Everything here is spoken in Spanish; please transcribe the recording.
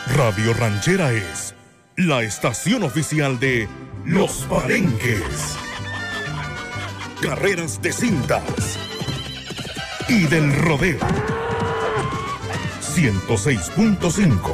Radio Ranchera es la estación oficial de Los Palenques, carreras de cintas y del rodeo. 106.5